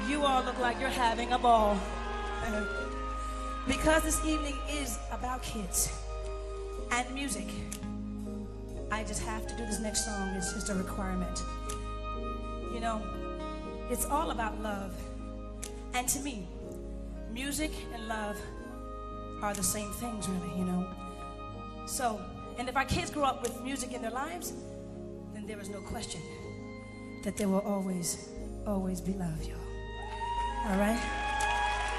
You all look like you're having a ball. Because this evening is about kids and music, I just have to do this next song. It's just a requirement. You know, it's all about love. And to me, music and love are the same things, really, you know. So, and if our kids grow up with music in their lives, then there is no question that there will always, always be love, y'all. All right?